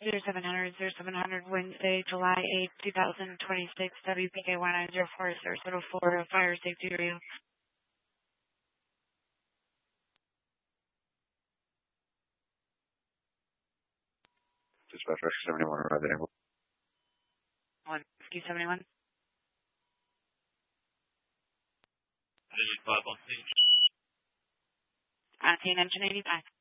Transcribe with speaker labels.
Speaker 1: 0700 Wednesday, July 8, 2026, WPK 1904, fire safety radio.
Speaker 2: Dispatch 71, arrive at Angle.
Speaker 1: 171. Engine 85.